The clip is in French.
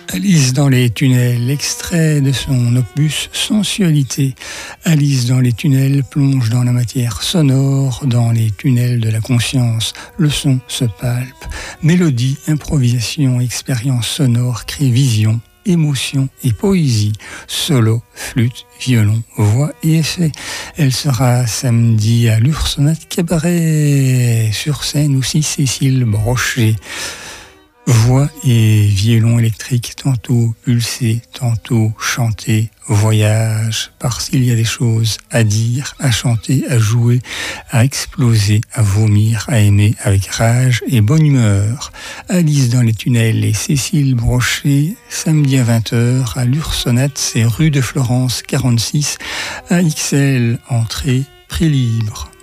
Alice dans les tunnels, extrait de son opus Sensualité. Alice dans les tunnels plonge dans la matière sonore, dans les tunnels de la conscience. Le son se palpe. Mélodie, improvisation, expérience sonore, crée vision, émotion et poésie. Solo, flûte, violon, voix et effet. Elle sera samedi à l'Ursonate Cabaret. Sur scène aussi Cécile Brochet. Voix et violon électrique, tantôt pulsé, tantôt chanté, voyage, parce qu'il y a des choses à dire, à chanter, à jouer, à exploser, à vomir, à aimer avec rage et bonne humeur. Alice dans les tunnels et Cécile Brochet, samedi à 20h à l'Ursonate, c'est rue de Florence 46, AXL, entrée, prix libre.